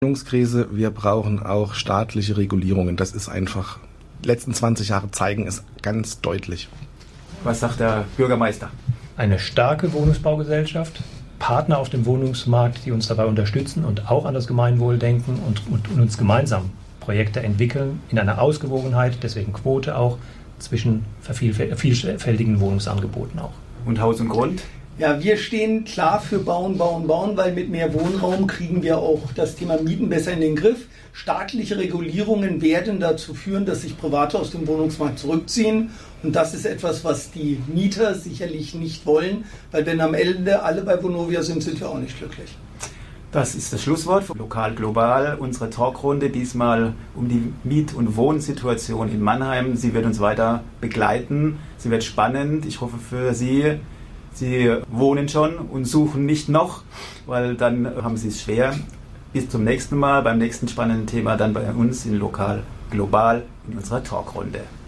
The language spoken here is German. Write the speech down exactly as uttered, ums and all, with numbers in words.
Wohnungskrise, wir brauchen auch staatliche Regulierungen. Das ist einfach, die letzten zwanzig Jahre zeigen es ganz deutlich. Was sagt der Bürgermeister? Eine starke Wohnungsbaugesellschaft, Partner auf dem Wohnungsmarkt, die uns dabei unterstützen und auch an das Gemeinwohl denken und, und, und uns gemeinsam Projekte entwickeln in einer Ausgewogenheit, deswegen Quote auch, zwischen vielfältigen Wohnungsangeboten auch. Und Haus und Grund? Ja, wir stehen klar für Bauen, Bauen, Bauen, weil mit mehr Wohnraum kriegen wir auch das Thema Mieten besser in den Griff. Staatliche Regulierungen werden dazu führen, dass sich Private aus dem Wohnungsmarkt zurückziehen. Und das ist etwas, was die Mieter sicherlich nicht wollen, weil wenn am Ende alle bei Vonovia sind, sind wir auch nicht glücklich. Das ist das Schlusswort für Lokal Global, unsere Talkrunde, diesmal um die Miet- und Wohnsituation in Mannheim. Sie wird uns weiter begleiten, sie wird spannend. Ich hoffe für Sie, Sie wohnen schon und suchen nicht noch, weil dann haben Sie es schwer. Bis zum nächsten Mal, beim nächsten spannenden Thema, dann bei uns in Lokal Global in unserer Talkrunde.